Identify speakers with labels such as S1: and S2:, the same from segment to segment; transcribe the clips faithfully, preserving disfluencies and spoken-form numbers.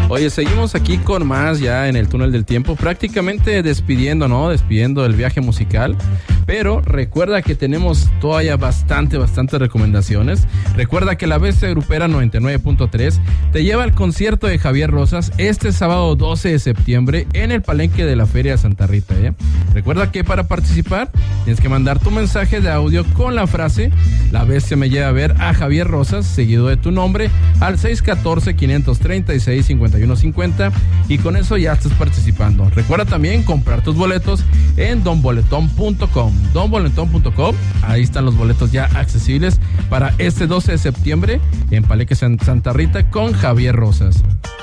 S1: Oye, seguimos aquí con más ya en el túnel del tiempo, prácticamente despidiendo, ¿no? Despidiendo el viaje musical. Pero recuerda que tenemos todavía bastante, bastante recomendaciones. Recuerda que la Bestia Grupera noventa y nueve punto tres te lleva al concierto de Javier Rosas este sábado doce de septiembre en el Palenque de la Feria de Santa Rita, ¿eh? Recuerda que para participar tienes que mandar tu mensaje de audio con la frase "La Bestia me lleva a ver a Javier Rosas", seguido de tu nombre, al seis uno cuatro, cinco tres seis, cinco uno cinco cero, y con eso ya estás participando. Recuerda también comprar tus boletos en don boletón punto com. don boletón punto com, ahí están los boletos ya accesibles para este doce de septiembre en Palenque Santa Rita con Javier Rosas.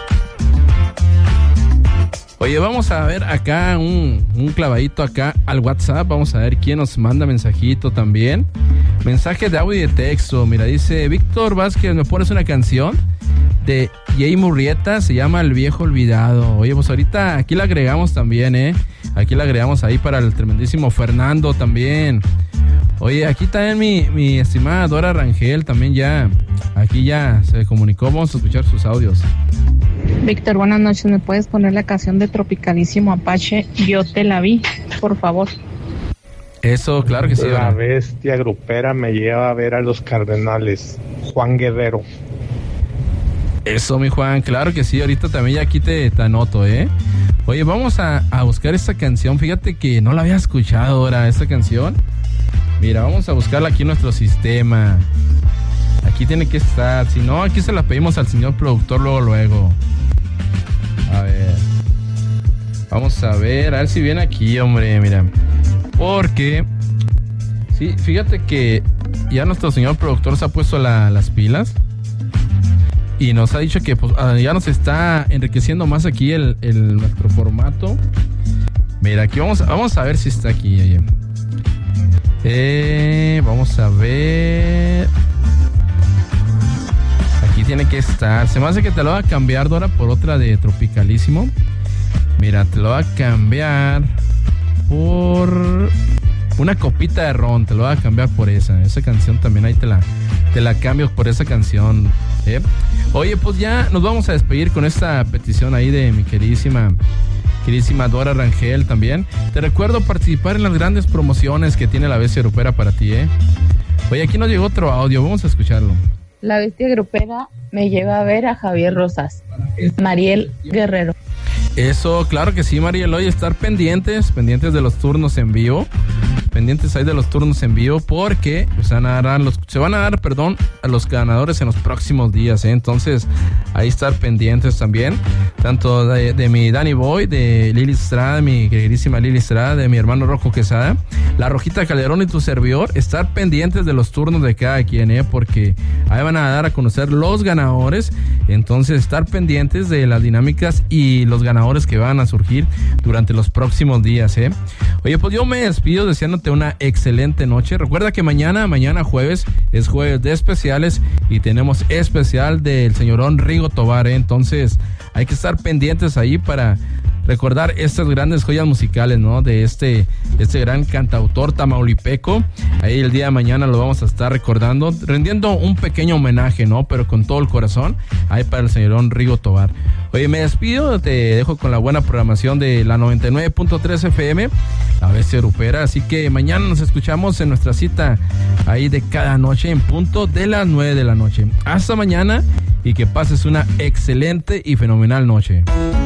S1: Oye, vamos a ver acá un, un clavadito acá al WhatsApp. Vamos a ver quién nos manda mensajito también. Mensaje de audio y de texto. Mira, dice Víctor Vázquez, ¿me pones una canción de Jay Murrieta? Se llama El Viejo Olvidado. Oye, pues ahorita aquí la agregamos también, ¿eh? Aquí la agregamos ahí para el tremendísimo Fernando también. Oye, aquí también mi, mi estimada Dora Rangel también ya, aquí ya se comunicó. Vamos a escuchar sus audios.
S2: Víctor, buenas noches. ¿Me puedes poner la canción de Tropicalísimo Apache, Yo Te La Vi, por favor?
S1: Eso, claro que sí.
S3: La Bestia Grupera me lleva a ver a los Cardenales, Juan Guerrero.
S1: Eso, mi Juan, claro que sí. Ahorita también ya aquí te, te anoto, ¿eh? Oye, vamos a, a buscar esta canción. Fíjate que no la había escuchado ahora, esta canción. Mira, vamos a buscarla aquí en nuestro sistema. Aquí tiene que estar. Si no, aquí se la pedimos al señor productor luego, luego. A ver. Vamos a ver, a ver si viene aquí, hombre, mira. Porque, sí, fíjate que ya nuestro señor productor se ha puesto la, las pilas. Y nos ha dicho que pues, ya nos está enriqueciendo más aquí el, el nuestro formato. Mira, aquí vamos, vamos a ver si está aquí. Oye. Eh, vamos a ver. Aquí tiene que estar. Se me hace que te lo va a cambiar, Dora, por otra de Tropicalísimo. Mira, te lo va a cambiar por una copita de ron. Te lo va a cambiar por esa. Esa canción también ahí te la, te la cambio por esa canción. ¿eh? Oye, pues ya nos vamos a despedir con esta petición ahí de mi queridísima queridísima Dora Rangel también. Te recuerdo participar en las grandes promociones que tiene la Bestia Grupera para ti, ¿eh? Oye, aquí nos llegó otro audio, vamos a escucharlo.
S2: La Bestia Grupera me lleva a ver a Javier Rosas, Mariel Guerrero.
S1: Eso, claro que sí, Mariel. Oye, estar pendientes, pendientes de los turnos en vivo. Pendientes ahí de los turnos en vivo porque se van a dar, los, se van a dar, perdón, a los ganadores en los próximos días, ¿eh? Entonces, ahí estar pendientes también. Tanto de, de mi Danny Boy, de Lili Estrada, mi queridísima Lili Estrada, de mi hermano Rojo Quesada, la Rojita Calderón y tu servidor. Estar pendientes de los turnos de cada quien, ¿eh? Porque ahí van a dar a conocer los ganadores. Entonces, estar pendientes de las dinámicas y los ganadores que van a surgir durante los próximos días, ¿eh? Oye, pues yo me despido deseándote una excelente noche. Recuerda que mañana, mañana jueves, es jueves de especiales y tenemos especial del señorón Rigo Tobar, ¿eh? Entonces, hay que estar pendientes ahí para recordar estas grandes joyas musicales, ¿no? De este, este gran cantautor tamaulipeco. Ahí el día de mañana lo vamos a estar recordando, rendiendo un pequeño homenaje, ¿no? Pero con todo el corazón, ahí para el señorón Rigo Tobar. Oye, me despido, te dejo con la buena programación de la noventa y nueve punto tres F M, la Bestia Grupera. Así que mañana nos escuchamos en nuestra cita ahí de cada noche en punto de las nueve de la noche. Hasta mañana y que pases una excelente y fenomenal noche.